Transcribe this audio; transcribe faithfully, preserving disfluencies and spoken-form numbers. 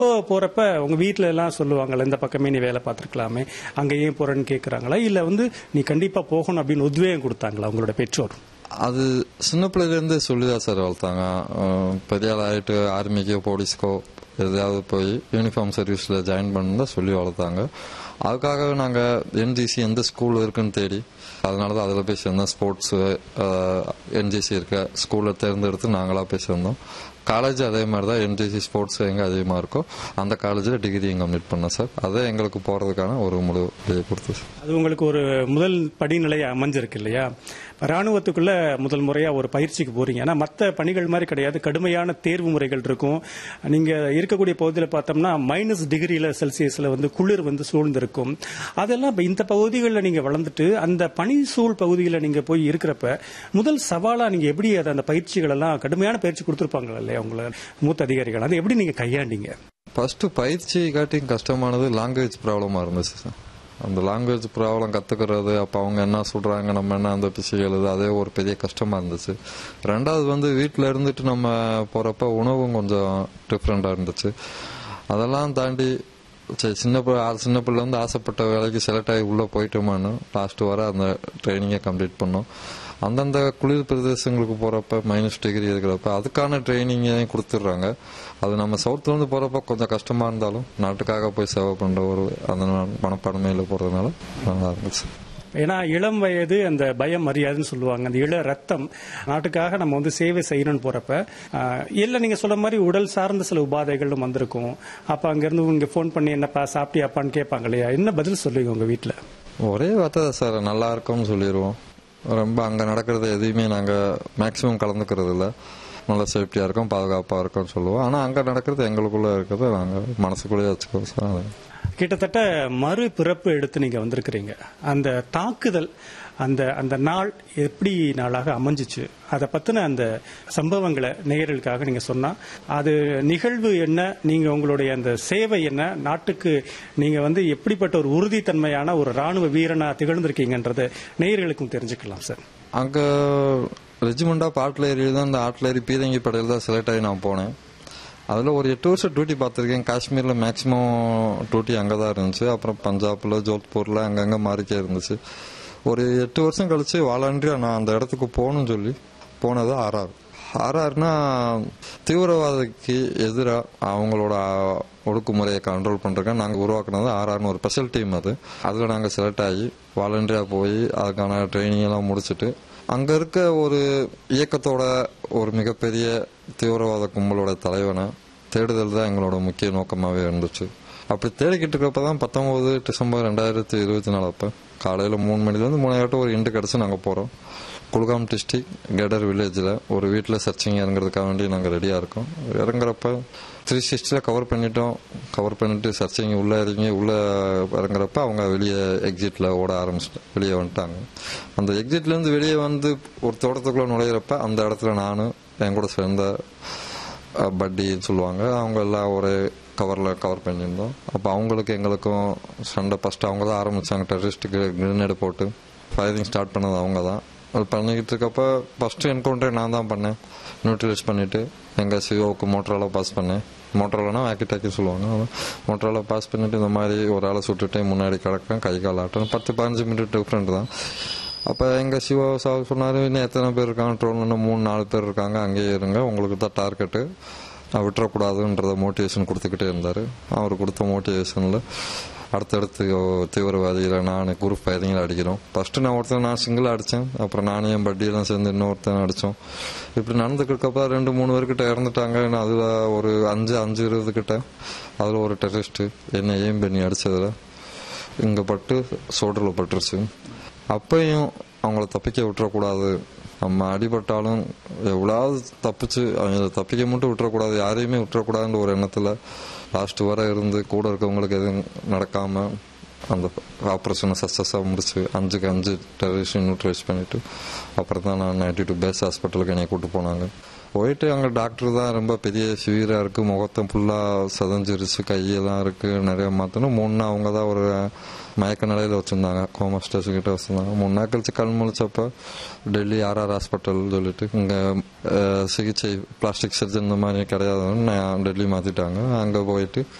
போறப்ப உங்க வீட்ல எல்லாம் சொல்லுவாங்கல்ல, இந்த பக்கமே நீ வேலை பார்த்துருக்கலாமே, அங்க ஏன் போறேன்னு கேட்கறாங்களா, இல்ல வந்து நீ கண்டிப்பா போகணும் அப்படின்னு உத்வேகம் கொடுத்தாங்களா உங்களோட பெற்றோர்? அது சின்ன பிள்ளைலேருந்தே சொல்லிதான் சார் வளர்த்தாங்க. பெரிய ஆள் ஆகிட்டு ஆர்மிக்கோ போலீஸ்க்கோ எதாவது போய் யூனிஃபார்ம் சர்வீஸில் ஜாயின் பண்ணி தான் சொல்லி வளர்த்தாங்க. அதுக்காக நாங்கள் என்ஜிசி எந்த ஸ்கூல் இருக்குன்னு தேடி, அதனால தான் அதில் போய் சேர்ந்தோம். ஸ்போர்ட்ஸு என்ஜிசி இருக்க ஸ்கூலில் தேர்ந்தெடுத்து நாங்களாக போய் சேர்ந்தோம். காலேஜ் அதே மாதிரி தான், என்ஜிசி ஸ்போர்ட்ஸ் எங்கே அதிகமாக இருக்கோ அந்த காலேஜில் டிகிரியும் கம்ப்ளீட் பண்ணேன் சார். அதே எங்களுக்கு போகிறதுக்கான ஒரு முழு இதை கொடுத்து சார். அது உங்களுக்கு ஒரு முதல் படிநிலை அமைஞ்சிருக்கு இல்லையா? ராணுவத்துக்குள்ள முதல் முறையா ஒரு பயிற்சிக்கு போறீங்க. ஆனா மற்ற பணிகள் மாதிரி கிடையாது, கடுமையான தேர்வு முறைகள் இருக்கும். நீங்க இருக்கக்கூடிய பகுதியில் பார்த்தோம்னா மைனஸ் டிகிரியில செல்சியஸ்ல வந்து குளிர் வந்து சூழ்ந்திருக்கும். அதெல்லாம் இந்த பகுதிகளில் நீங்க வளர்ந்துட்டு அந்த பனி சூழ் பகுதியில் நீங்க போய் இருக்கிறப்ப முதல் சவாலா நீங்க எப்படி அதை அந்த பயிற்சிகள் எல்லாம் கடுமையான பயிற்சி கொடுத்துருப்பாங்க இல்லையா உங்களை மூத்த அதிகாரிகள், அதை எப்படி நீங்க கையாண்டீங்க? ஃபர்ஸ்ட் பயிற்சி காட்டியும் கஷ்டமானது லாங்குவேஜ் ப்ராப்ளமா இருந்துச்சு சார். அந்த லாங்குவேஜ் ப்ராப்ளம் கற்றுக்கிறது, அப்போ அவங்க என்ன சொல்கிறாங்க நம்ம என்ன அந்த பிசி எழுது, அதே ஒரு பெரிய கஷ்டமாக இருந்துச்சு. ரெண்டாவது வந்து வீட்டில் இருந்துட்டு நம்ம போகிறப்ப உணவும் கொஞ்சம் டிஃப்ரெண்ட்டாக இருந்துச்சு. அதெல்லாம் தாண்டி சரி சின்ன சின்ன பிள்ளை வந்து ஆசைப்பட்ட வேலைக்கு செலக்ட் ஆகி உள்ளே போயிட்டோமான்னு லாஸ்ட் வர அந்த ட்ரைனிங்கை கம்ப்ளீட் பண்ணோம். அந்தந்த குளிர் பிரதேசங்களுக்கு போகிறப்ப மைனஸ் டிகிரி இருக்கிறப்ப அதுக்கான ட்ரைனிங்கையும் கொடுத்துட்றாங்க. அது நம்ம சவுத்துலேருந்து போகிறப்ப கொஞ்சம் கஷ்டமாக இருந்தாலும் நாட்டுக்காக போய் சேவை பண்ணுற ஒரு அந்த மனப்பான்மையில் போகிறதுனால நல்லா இருந்துச்சு. ஏன்னா இளம் வயது அந்த பயம் மரியாதைன்னு சொல்லுவாங்க, அந்த இள ரத்தம், நாட்டுக்காக நம்ம வந்து சேவை செய்யணும்னு போறப்ப இல்லை நீங்க சொல்ல மாதிரி உடல் சார்ந்த சில உபாதைகளும் வந்திருக்கும். அப்ப அங்கிருந்து இங்க போன் பண்ணி என்னப்பா சாப்பிட்டியாப்பான்னு கேட்பாங்க இல்லையா, என்ன பதில் சொல்லுவீங்க உங்க வீட்டில்? ஒரே வார்த்தை தான் சார், நல்லா இருக்கும்னு சொல்லிடுவோம். ரொம்ப அங்கே நடக்கிறது எதையுமே நாங்கள் மேக்சிமம் கலந்துக்கிறது இல்லை. நல்லா சேஃப்டியாக இருக்கும், பாதுகாப்பாக இருக்கும்னு சொல்லுவோம். ஆனால் அங்கே நடக்கிறது எங்களுக்குள்ளே இருக்கிறத நாங்கள் மனசுக்குள்ளேயே வச்சுக்குவோம் சார். கிட்டத்தட்ட மறு பிறப்பு எடுத்து நீங்க வந்திருக்கிறீங்க. அந்த தாக்குதல் அந்த அந்த நாள் எப்படி நாளாக அமைஞ்சிச்சு, அதை பத்தின அந்த சம்பவங்களை நேயர்களுக்காக நீங்க சொன்னா, அது நிகழ்வு என்ன, நீங்க உங்களுடைய அந்த சேவை என்ன, நாட்டுக்கு நீங்க வந்து எப்படிப்பட்ட ஒரு உறுதித்தன்மையான ஒரு ராணுவ வீரனா திகழ்ந்திருக்கீங்கன்றது நேயர்களுக்கும் தெரிஞ்சுக்கலாம் சார். அங்க ரெஜிமெண்ட் ஆஃப் ஆர்ட்லரி தான், அந்த ஆர்ட்லரி பீரங்கி படையில் தான் செலக்ட் ஆகி நான் போனேன். அதில் ஒரு எட்டு வருஷம் டியூட்டி பார்த்துருக்கேன். காஷ்மீரில் மேக்ஸிமம் டியூட்டி அங்கே தான் இருந்துச்சு. அப்புறம் பஞ்சாபில் ஜோத்பூரில் அங்கங்கே மாறிக்கே இருந்துச்சு. ஒரு எட்டு வருஷம் கழிச்சு வாலண்டரியா நான் அந்த இடத்துக்கு போகணும்னு சொல்லி போனது ஆர்ஆர். ஆர்ஆர்னா தீவிரவாதிக்கு எதிராக அவங்களோட ஒடுக்குமுறையை கண்ட்ரோல் பண்ணுறதுக்கு நாங்கள் உருவாக்குனது ஆர்ஆர்னு ஒரு ஸ்பெஷல் டீம். அது அதில் நாங்கள் செலக்ட் ஆகி வாலண்டரியா போய் அதுக்கான ட்ரைனிங் எல்லாம் முடிச்சுட்டு அங்கே இருக்க ஒரு இயக்கத்தோட ஒரு மிகப்பெரிய தீவிரவாத கும்பலோட தலைவனை தேடுதல் தான் எங்களோட முக்கிய நோக்கமாகவே இருந்துச்சு. அப்படி தேடிக்கிட்டு இருக்கப்ப தான் பத்தொன்பது டிசம்பர் ரெண்டாயிரத்தி இருபத்தி நாலு அப்போ காலையில் மூணு மணிலேருந்து மூணாயிரட்டு ஒரு இண்டு கிடச்சி நாங்கள் போகிறோம். குல்காம் டிஸ்ட்ரிக் கெடர் வில்லேஜில் ஒரு வீட்டில் சர்ச்சிங் இறங்குறதுக்காக வேண்டி நாங்கள் ரெடியாக இருக்கோம். இறங்குறப்ப த்ரீ சிக்ஸ்டியில் கவர் பண்ணிட்டோம். கவர் பண்ணிட்டு சர்ச்சிங் உள்ளே இறங்கி உள்ளே இறங்குறப்ப அவங்க வெளியே எக்ஸிட்டில் ஓட ஆரம்பிச்சிட்டு வெளியே வந்துட்டாங்க. அந்த எக்ஸிட்லேருந்து வெளியே வந்து ஒரு தோட்டத்துக்குள்ளே நுழையிறப்ப அந்த இடத்துல நானும் என் கூட சேர்ந்த பட்டின்னு சொல்லுவாங்க, அவங்க எல்லாம் ஒரே கவரில் கவர் பண்ணியிருந்தோம். அப்போ அவங்களுக்கு எங்களுக்கும் சண்டை ஃபஸ்ட்டு அவங்க தான் ஆரம்பித்தாங்க. டெரரிஸ்ட்டுக்கு கிரனேடு போட்டு ஃபயரிங் ஸ்டார்ட் பண்ணது அவங்க தான். அது பண்ணிக்கிட்டு இருக்கப்போ ஃபஸ்ட்டு என்கவுண்டரே நான் தான் பண்ணேன். நியூட்ரலைஸ் பண்ணிவிட்டு எங்கள் சிஓவுக்கு மோட்டரால் பாஸ் பண்ணேன். மோட்டராலனா வாக்கி டாக்கி சொல்லுவாங்க. மோட்டரால் பாஸ் பண்ணிவிட்டு இந்த மாதிரி ஒரு ஆளை சுட்டுட்டு முன்னாடி கிடக்கேன், கை கால் ஆட்டம். பத்து பதினஞ்சு மினிட் டிஃப்ரெண்ட் தான். அப்போ எங்கள் சிஓ சார் சொன்னார், இன்னும் எத்தனை பேர் இருக்காங்க ட்ரோனில், இன்னும் மூணு நாலு பேர் இருக்காங்க, அங்கேயே இருங்க, உங்களுக்கு தான் டார்கெட்டு, விட்டுறக்கூடாதுன்றத மோட்டிவேஷன் கொடுத்துக்கிட்டே இருந்தார். அவர் கொடுத்த மோட்டிவேஷனில் அடுத்தடுத்து தீவிரவாதிகளை நான் குரூப் ஃபயரிங்கில் அடிக்கிறோம். ஃபஸ்ட்டு நான் ஒருத்தர் நான் சிங்கிளாக அடித்தேன், அப்புறம் நானும் என் பட்டியெல்லாம் சேர்ந்து இன்னொருத்தன் அடித்தோம். இப்படி நடந்துக்கிட்டப்ப ரெண்டு மூணு பேர்கிட்ட இறந்துட்டாங்க. அதில் ஒரு அஞ்சு அஞ்சு இருபது கிட்ட அதில் ஒரு டெரரிஸ்ட்டு என்னை ஏம் பண்ணி அடித்ததில் இங்கே பட்டு சோல்டரில் பட்டுருச்சு. அப்பையும் அவங்கள தப்பிக்க விட்டுறக்கூடாது, நம்ம அடிபட்டாலும் எவ்வளவு தப்பிச்சு அவங்க தப்பிக்க மட்டும் விட்டுறக்கூடாது, யாரையுமே விட்டுறக்கூடாதுன்ற ஒரு எண்ணத்தில் லாஸ்ட் வர இருந்து கூட இருக்கவங்களுக்கு எதுவும் நடக்காமல் அந்த ஆப்ரேஷனை சக்ஸஸாக முடிச்சு அஞ்சுக்கு அஞ்சு டெரரிஸ்ட் நியூட்ரலைஸ் பண்ணிவிட்டு அப்புறம் தான் நான் நைன்டி டூ பேஸ் ஹாஸ்பிட்டலுக்கு என்னை கூப்பிட்டு போனாங்க. போயிட்டு அங்கே டாக்டர் தான் ரொம்ப பெரிய சிவியராக இருக்குது, முகத்தை ஃபுல்லாக சதஞ்சிருச்சு, கையெல்லாம் இருக்குது, நிறைய மாற்றணும். மூணு நாள் அவங்க தான் ஒரு மயக்க நிலையில் வச்சுருந்தாங்க, கோமா ஸ்டேஜ் கிட்ட வச்சுருந்தாங்க. மூணு நாள் கழிச்சு கண் முழிச்சப்போ டெல்லி ஆர்ஆர் ஹாஸ்பிட்டல் சொல்லிட்டு இங்கே சிகிச்சை பிளாஸ்டிக் சர்ஜன் இந்த மாதிரி கிடையாதுன்னு நான் டெல்லி மாற்றிட்டாங்க. அங்கே போயிட்டு